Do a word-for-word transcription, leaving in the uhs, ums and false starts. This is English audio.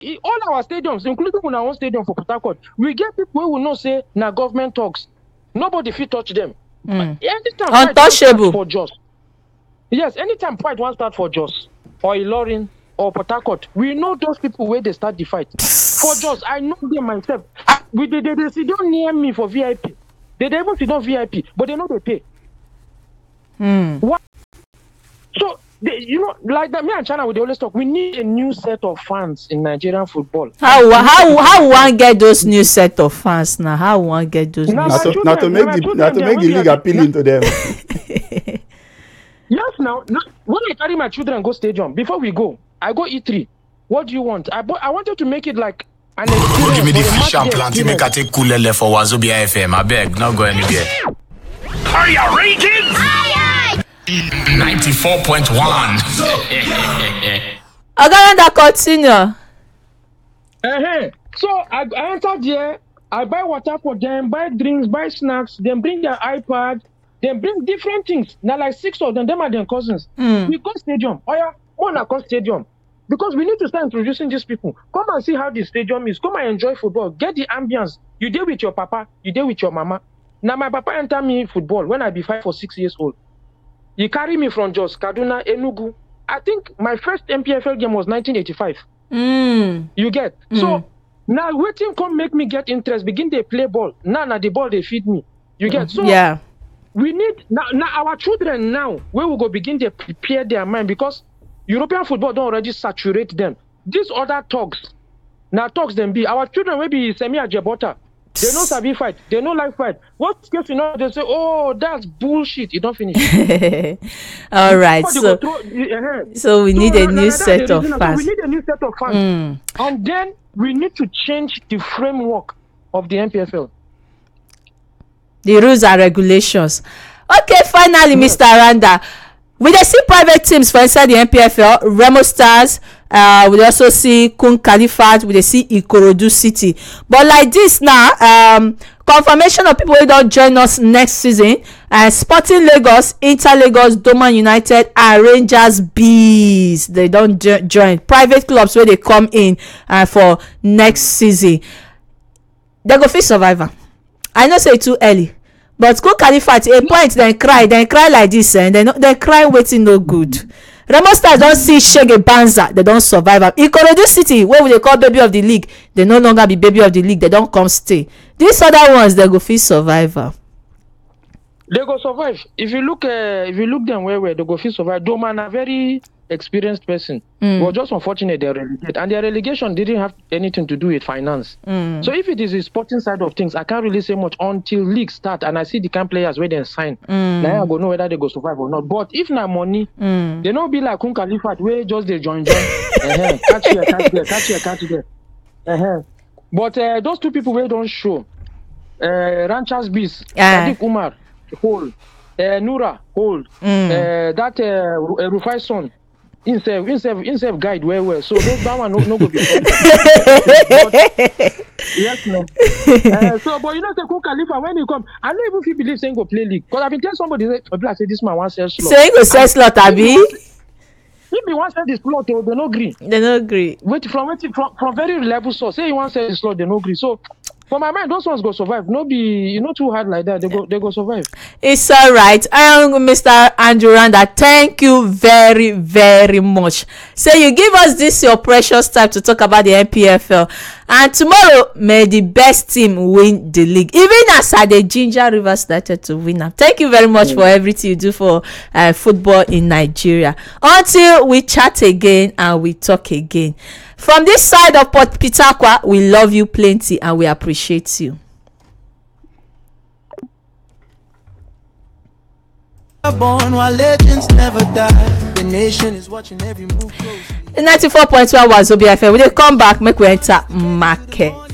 all our stadiums, including our own stadium for Port Harcourt, we get people who will not say na government talks. Nobody fit touch them. Mm. Anytime untouchable for Jos. Yes, anytime fight one start for Jos or Ilorin or Port Harcourt, we know those people where they start the fight. For Jos, I know them myself. I, we they, they, they sit down near me for V I P. They, they even sit down V I P, but they know they pay. mm. What? So they, you know, like that. Me and China, we always talk. We need a new set of fans in Nigerian football. how how how we wan get those new set of fans now? How we wan get those Now, new my Not to, children- not to make my the children, not to they make the will be league like- appealing to them. Yes, now, now when I carry my children go stadium, before we go, I go E three. What do you want? I bought, I wanted to make it like an experience. Give me the for a fish match and day plenty, make I experience. take Kulele for Wazobia F M. I beg, not go anywhere. Are you raging? ninety-four point one. ogaranda continue. Uh-huh. So I, I enter there, I buy water for them, buy drinks, buy snacks, then bring their iPad, then bring different things. Now like six of them, them are their cousins. Mm. We go stadium. Oh yeah, one across stadium. Because we need to start introducing these people. Come and see how the stadium is. Come and enjoy football. Get the ambience. You deal with your papa, you deal with your mama. Now my papa enter me football when I be five or six years old. He carry me from Jos, Kaduna, Enugu. I think my first M P F L game was nineteen eighty-five. Mm. You get Mm. so now waiting come make me get interest. Begin they play ball. Now now the ball they feed me. You get so yeah we need now, now our children now where we go begin to prepare their mind because European football don't already saturate them. These other talks now talks them be our children will be semi ajabota. They know sabi fight. They know life fight. What case you know? They say, "Oh, that's bullshit." It don't finish. all right Somebody so go throw- uh-huh. so we So, need a na- na- new na- that's set the of reason. So fans. we need a new set of fans. Mm. And then we need to change the framework of the M P F L. The rules and regulations. Okay, finally, Mister Aranda, we dey see private teams for inside the M P F L. Remo Stars, uh, we dey also see Kun Khalifat, we dey see Ikorodu City. But like this now, um, confirmation of people wey don join us next season: uh, Sporting Lagos, Inter Lagos, Doma United, and Rangers Bees. They don jo- join private clubs wey dey come in uh, for next season. They go fit survive am. I know say e too early, but Kun Khalifat a point dem cry dem cry like this eh dem dem cry wetin no good. Remo Stars don see Shege Banza, dem don survive am. Ikorodu City wey we dey call baby of the league, dem no longer be baby of the league, dem don come stay. These other ones dem go fit survive am. They go survive. If you look, uh, if you look them where where they go fit survive. Doma na very experienced person. Mm. But just unfortunate they're relegated, and their relegation didn't have anything to do with finance. Mm. So if it is the sporting side of things, I can't really say much until league start and I see the kind players where they sign. Mm. Now I go know whether they go survive or not. But if na money, Mm. they don't be like Kun Khalifat where just they join join. uh-huh. Catch here, catch there, catch here, catch there. Uh-huh. But uh, those two people where don't show. Uh, Ranchers Beast, Ah. Sadiq Umar, hold. Uh, Nura, hold. Mm. Uh, that uh, Ru- uh, Rufai son, himself, himself, himself guide well, well. So those that one no, no go be. But, yes, no. Uh, so, but you know, say Kun Khalifa when he come, I don't even if he believe saying go play league. Because I've been telling somebody, say, oh, I say this man wants sell slot. So you go sell slot abi? If he wants sell the slot, oh, they no agree. Dem no gree. Wait from wait from from very reliable source. Say he wants sell the slot, they no agree. So. For my mind, those ones go survive. No be, you know, too hard like that. They go, they go survive. It's all right. Um, Mister Andrew Randa, thank you very, very much. So you give us this your precious time to talk about the M P F L. And tomorrow, may the best team win the league. Even as I the Ginger Rivers started to win. Now, thank you very much mm. for everything you do for uh, football in Nigeria. Until we chat again and we talk again. From this side of Port Pitakwa, we love you plenty and we appreciate you. Born while legends never die. The nation is watching every move closely. ninety-four point one Wazobia F M. We dey come back, make we enter market.